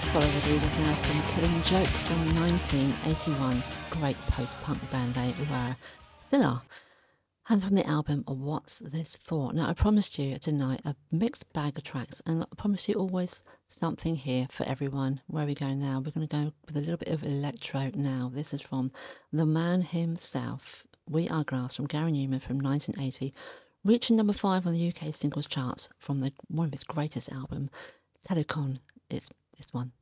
Bollywood is now from Killing Joke from 1981. Great post-punk band they were, still are. And from the album What's This For? Now, I promised you tonight a mixed bag of tracks, and I promise you always something here for everyone. Where are we going now? We're going to go with a little bit of electro now. This is from the man himself, We Are Glass, from Gary Newman from 1980, reaching number 5 on the UK singles charts from one of his greatest album, Telecon. It's this one.